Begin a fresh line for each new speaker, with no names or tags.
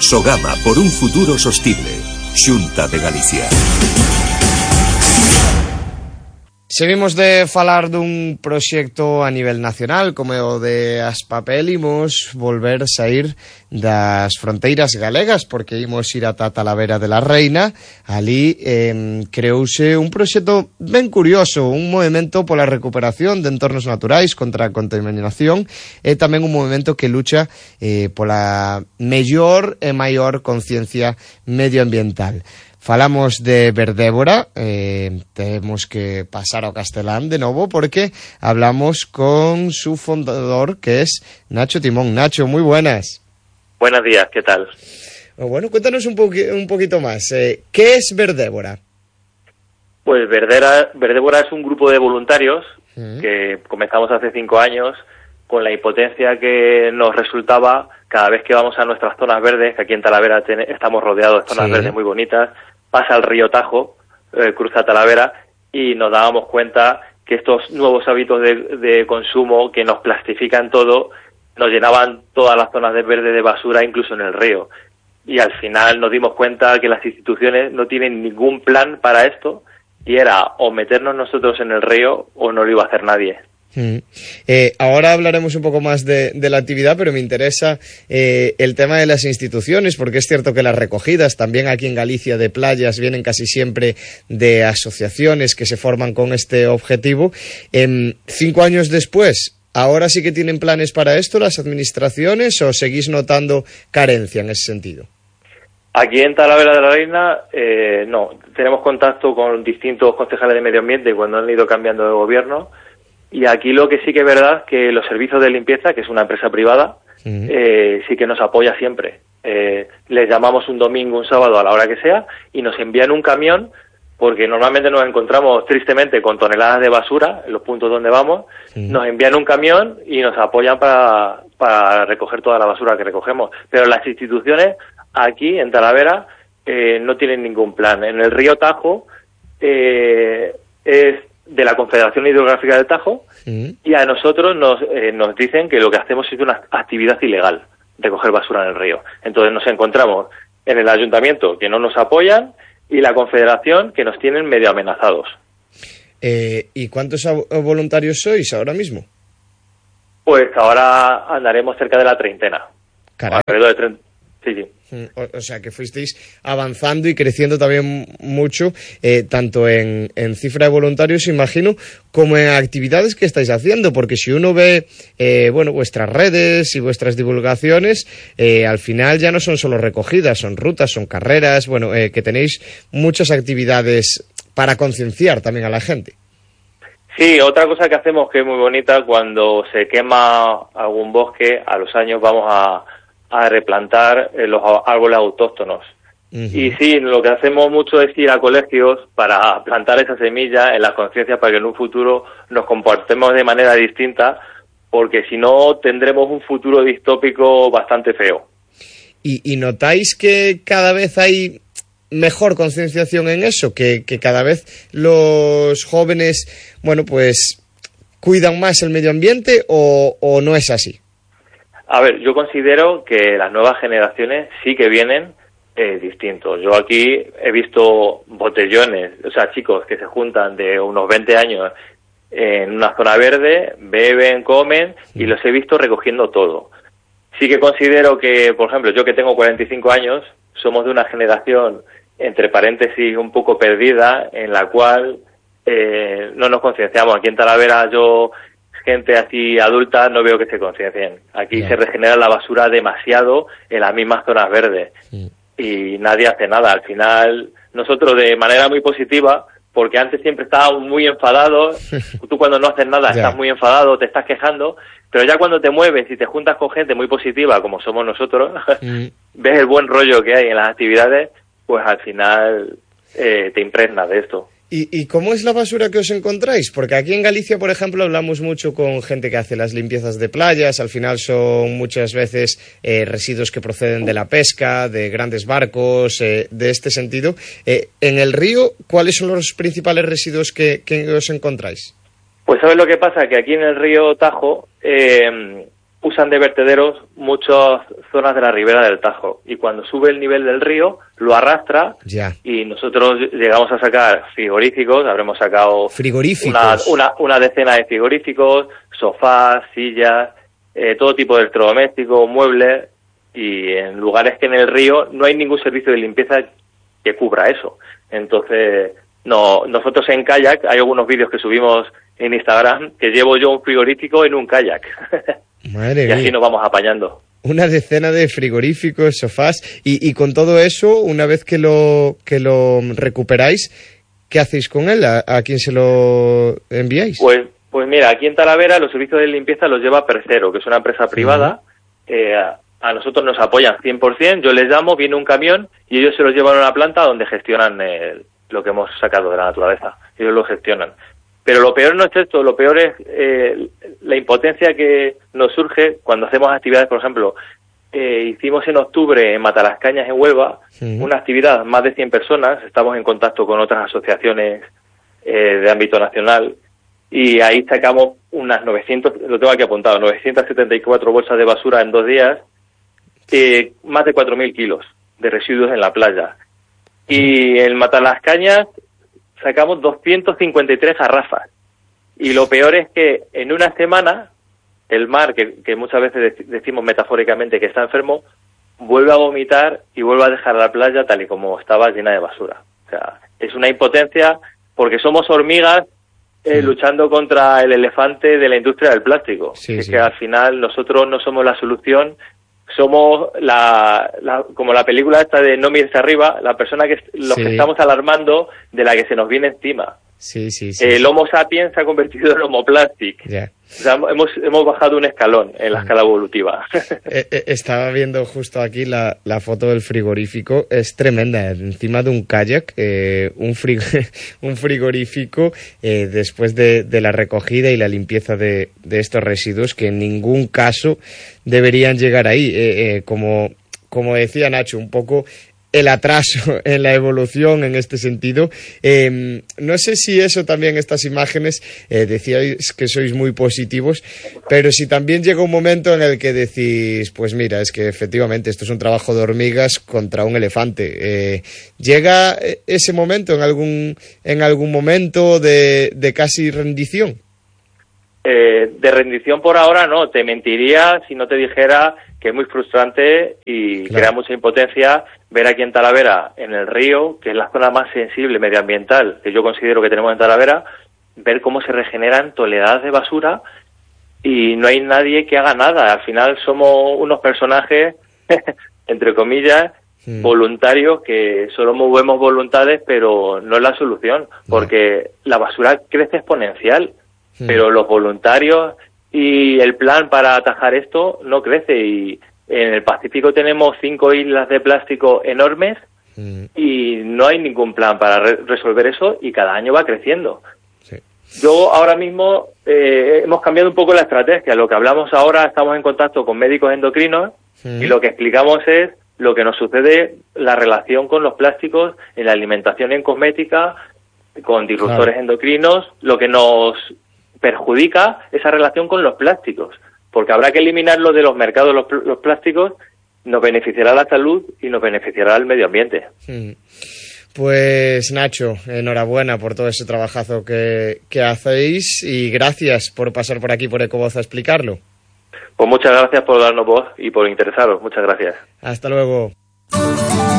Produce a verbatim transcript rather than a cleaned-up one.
Sogama por un futuro sostible. Xunta de Galicia.
Seguimos de falar dun proxecto a nivel nacional como é o de Aspapel. Imos volver a sair das fronteiras galegas porque imos ir ata Talavera de la Reina. Ali eh, creouse un proxecto ben curioso, un movimento pola recuperación de entornos naturais contra a contaminación e tamén un movimento que lucha eh, pola mellor e maior conciencia medioambiental. Falamos de Verdébora, eh, tenemos que pasar ao castelán de novo porque hablamos con su fundador, que es Nacho Timón. Nacho, muy buenas.
Buenos días, ¿qué tal?
Bueno, cuéntanos un, poqu un poquito más. Eh, ¿Qué es Verdébora?
Pues Verdera, Verdébora es un grupo de voluntarios uh-huh. que comenzamos hace cinco años con la impotencia que nos resultaba cada vez que vamos a nuestras zonas verdes, que aquí en Talavera estamos rodeados de zonas sí. verdes muy bonitas. Pasa el río Tajo, eh, cruza Talavera, y nos dábamos cuenta que estos nuevos hábitos de, de consumo que nos plastifican todo, nos llenaban todas las zonas de verde de basura, incluso en el río. Y al final nos dimos cuenta que las instituciones no tienen ningún plan para esto, y era o meternos nosotros en el río o no lo iba a hacer nadie.
Mm. Eh, ahora hablaremos un poco más de, de la actividad, pero me interesa eh, el tema de las instituciones, porque es cierto que las recogidas también aquí en Galicia de playas vienen casi siempre de asociaciones que se forman con este objetivo. Eh, cinco años después, ¿ahora sí que tienen planes para esto las administraciones o seguís notando carencia en ese sentido?
Aquí en Talavera de la Reina, eh, no, tenemos contacto con distintos concejales de medio ambiente cuando han ido cambiando de gobierno. Y aquí lo que sí que es verdad que los servicios de limpieza, que es una empresa privada, uh-huh. eh, sí que nos apoya siempre. Eh, les llamamos un domingo, un sábado, a la hora que sea, y nos envían un camión, porque normalmente nos encontramos tristemente con toneladas de basura en los puntos donde vamos. Uh-huh. Nos envían un camión y nos apoyan para, para recoger toda la basura que recogemos. Pero las instituciones aquí en Talavera eh, no tienen ningún plan. En el río Tajo eh, es de la Confederación Hidrográfica del Tajo, uh-huh. y a nosotros nos eh, nos dicen que lo que hacemos es una actividad ilegal, recoger basura en el río. Entonces nos encontramos en el ayuntamiento que no nos apoyan y la Confederación que nos tienen medio amenazados.
Eh, ¿Y cuántos voluntarios sois ahora mismo?
Pues ahora andaremos cerca de la treintena.
Caray.
Alrededor de treinta. Sí, sí.
O, o sea, que fuisteis avanzando y creciendo también mucho, eh, tanto en, en cifra de voluntarios, imagino, como en actividades que estáis haciendo, porque si uno ve, eh, bueno, vuestras redes y vuestras divulgaciones, eh, al final ya no son solo recogidas, son rutas, son carreras, bueno, eh, que tenéis muchas actividades para concienciar también a la gente.
Sí, otra cosa que hacemos que es muy bonita, cuando se quema algún bosque, a los años vamos a a replantar eh, los árboles autóctonos. Uh-huh. Y sí, lo que hacemos mucho es ir a colegios para plantar esa semilla en la conciencia para que en un futuro nos comportemos de manera distinta, porque si no tendremos un futuro distópico bastante feo.
¿Y, y notáis que cada vez hay mejor concienciación en eso? Que, que cada vez los jóvenes, bueno, pues cuidan más el medio ambiente o, o no es así?
A ver, yo considero que las nuevas generaciones sí que vienen eh, distintos. Yo aquí he visto botellones, o sea, chicos que se juntan de unos veinte años en una zona verde, beben, comen, y los he visto recogiendo todo. Sí que considero que, por ejemplo, yo que tengo cuarenta y cinco años, somos de una generación, entre paréntesis, un poco perdida, en la cual eh, no nos concienciamos. Aquí en Talavera yo... gente así adulta no veo que se conciencien. Aquí yeah. se regenera la basura demasiado en las mismas zonas verdes sí. y nadie hace nada. Al final, nosotros de manera muy positiva, porque antes siempre estábamos muy enfadados, tú cuando no haces nada yeah. estás muy enfadado, te estás quejando, pero ya cuando te mueves y te juntas con gente muy positiva, como somos nosotros, mm. ves el buen rollo que hay en las actividades, pues al final eh, te impregnas de esto.
¿Y, ¿Y cómo es la basura que os encontráis? Porque aquí en Galicia, por ejemplo, hablamos mucho con gente que hace las limpiezas de playas. Al final son muchas veces eh, residuos que proceden de la pesca, de grandes barcos, eh, de este sentido. Eh, en el río, ¿cuáles son los principales residuos que, que os encontráis?
Pues ¿sabes lo que pasa? Que aquí en el río Tajo, eh, usan de vertederos muchas zonas de la ribera del Tajo, y cuando sube el nivel del río lo arrastra,
ya.
Y nosotros llegamos a sacar frigoríficos, habremos sacado
frigoríficos,
una, una, una decena de frigoríficos, sofás, sillas, eh, todo tipo de electrodomésticos, muebles, y en lugares que en el río no hay ningún servicio de limpieza que cubra eso. Entonces, no, nosotros en kayak, hay algunos vídeos que subimos en Instagram que llevo yo un frigorífico en un kayak.
Madre
y así
mía.
nos vamos apañando.
Una decena de frigoríficos, sofás, y, y con todo eso, una vez que lo que lo recuperáis, ¿qué hacéis con él? ¿A, a quién se lo enviáis?
Pues, pues mira, aquí en Talavera los servicios de limpieza los lleva Percero, que es una empresa privada. Uh-huh. eh, a, a nosotros nos apoyan cien por ciento, yo les llamo, viene un camión y ellos se los llevan a una planta donde gestionan el, lo que hemos sacado de la naturaleza. Ellos lo gestionan. Pero lo peor no es esto, lo peor es eh, la impotencia que nos surge cuando hacemos actividades. Por ejemplo, eh, hicimos en octubre en Matalascañas, en Huelva, sí. una actividad, más de cien personas, estamos en contacto con otras asociaciones eh, de ámbito nacional, y ahí sacamos unas novecientas, lo tengo aquí apuntado, novecientas setenta y cuatro bolsas de basura en dos días, eh, más de cuatro mil kilos de residuos en la playa. Y en Matalascañas sacamos doscientas cincuenta y tres garrafas. Y lo peor es que en una semana el mar, que, que muchas veces decimos metafóricamente que está enfermo, vuelve a vomitar y vuelve a dejar la playa tal y como estaba, llena de basura. O sea, es una impotencia porque somos hormigas eh, sí. luchando contra el elefante de la industria del plástico. Sí, que, sí. que al final nosotros no somos la solución, somos la, la como la película esta de No mires arriba, la persona que los sí. que estamos alarmando de la que se nos viene encima.
Sí, sí, sí.
El Homo sapiens se ha convertido en Homo plastic.
Yeah.
O sea, hemos hemos bajado un escalón en la escala evolutiva.
eh, eh, estaba viendo justo aquí la, la foto del frigorífico, es tremenda, encima de un kayak, eh, un, frig un frigorífico eh, después de, de la recogida y la limpieza de, de estos residuos que en ningún caso deberían llegar ahí. Eh, eh, como, como decía Nacho, un poco el atraso en la evolución en este sentido. Eh, no sé si eso también, estas imágenes, eh, decíais que sois muy positivos, pero si también llega un momento en el que decís, pues mira, es que efectivamente esto es un trabajo de hormigas contra un elefante. Eh, ¿Llega ese momento en algún, en algún momento de, de casi rendición?
Eh, de rendición por ahora no, te mentiría si no te dijera que es muy frustrante y claro. crea mucha impotencia ver aquí en Talavera, en el río, que es la zona más sensible medioambiental que yo considero que tenemos en Talavera, ver cómo se regeneran toneladas de basura y no hay nadie que haga nada. Al final somos unos personajes, entre comillas, mm. voluntarios, que solo movemos voluntades, pero no es la solución, porque no. la basura crece exponencial. Pero los voluntarios y el plan para atajar esto no crece, y en el Pacífico tenemos cinco islas de plástico enormes mm. y no hay ningún plan para re resolver eso, y cada año va creciendo. Sí. Yo ahora mismo eh, hemos cambiado un poco la estrategia. Lo que hablamos ahora, estamos en contacto con médicos endocrinos mm. y lo que explicamos es lo que nos sucede, la relación con los plásticos en la alimentación y en cosmética, con disruptores claro. endocrinos, lo que nos perjudica esa relación con los plásticos, porque habrá que eliminarlo de los mercados los, los plásticos, nos beneficiará la salud y nos beneficiará el medio ambiente.
Pues Nacho, enhorabuena por todo ese trabajazo que, que hacéis, y gracias por pasar por aquí por Ecovoz a explicarlo.
Pues muchas gracias por darnos voz y por interesaros, muchas gracias.
Hasta luego.